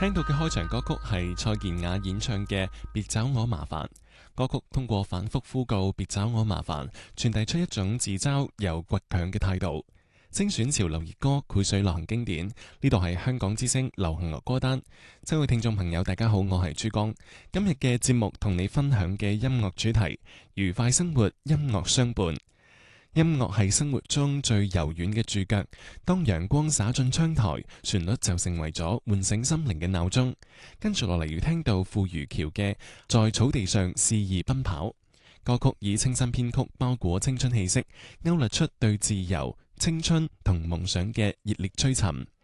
聽到嘅開場歌曲係蔡健雅演唱嘅《別找我麻煩》。歌曲通過反覆呼告別找我麻煩，傳遞出一種自嘲又倔強嘅態度。精選潮流熱歌，膾炙流行經典。呢度係香港之聲流行樂歌單。各位聽眾朋友，大家好，我係珠江。今日嘅節目同你分享嘅音樂主題：愉快生活，音樂相伴。音樂係生活中最柔軟嘅駐腳，當陽光灑進窗台，旋律就成為咗喚醒心靈嘅鬧鐘。跟住落嚟要聽到傅如喬嘅《在草地上肆意奔跑》。歌曲以清新編曲包裹青春氣息，勾勒出對自由、青春同夢想嘅熱烈追尋。